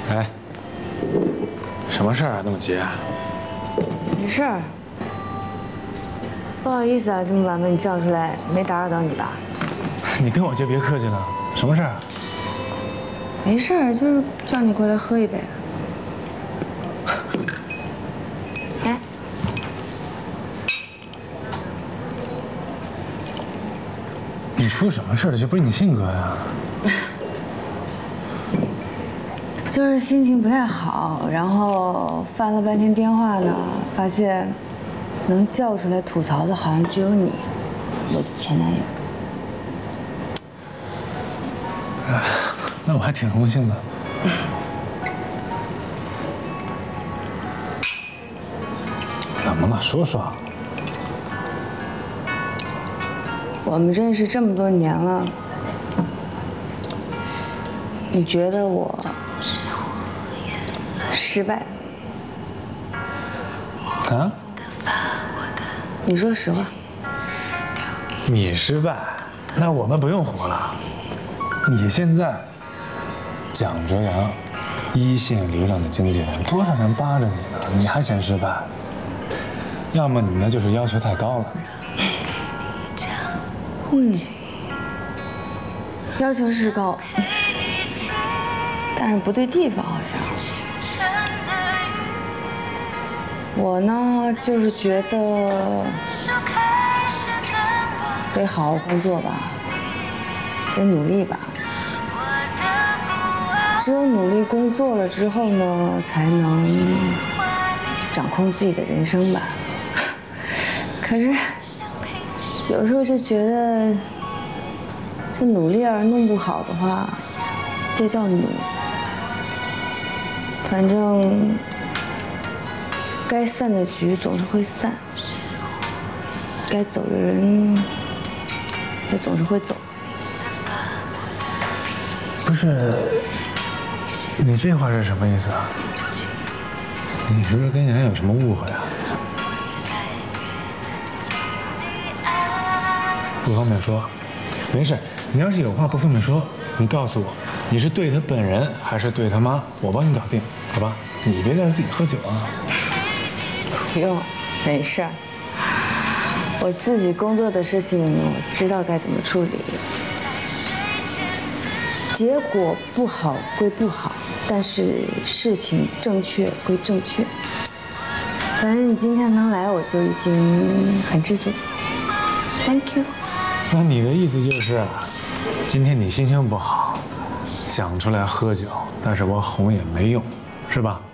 哎，什么事儿啊？那么急？ 没事儿。不好意思啊，这么晚把你叫出来，没打扰到你吧？ 你跟我就别客气了，什么事儿？ 没事儿，就是叫你过来喝一杯。来， 你出什么事了？这不是你性格呀。 就是心情不太好，然后翻了半天电话呢，发现能叫出来吐槽的好像只有你，我的前男友。 那我还挺荣幸的。怎么了？说说。 我们认识这么多年了，你觉得我失败？ 啊？ 你说实话。 你失败，那我们不用活了。你现在蒋哲阳，一线流量的经纪人，多少人扒着你呢？你还嫌失败？要么你呢就是要求太高了。 要求是高，但是不对地方好像。我呢，就是觉得得好好工作吧，得努力吧。只有努力工作了之后呢，才能掌控自己的人生吧。可是有时候就觉得，这努力要是弄不好的话，就叫努。反正该散的局总是会散，该走的人也总是会走。 不是，你这话是什么意思啊？你是不是跟妍有什么误会啊？不方便说，没事。你要是有话不方便说，你告诉我，你是对他本人还是对他妈？我帮你搞定，好吧？你别在这自己喝酒啊。 不用，没事儿。我自己工作的事情，我知道该怎么处理。结果不好归不好，但是事情正确归正确。反正你今天能来，我就已经很知足。Thank you。 那你的意思就是，今天你心情不好，想出来喝酒，但是我哄也没用，是吧？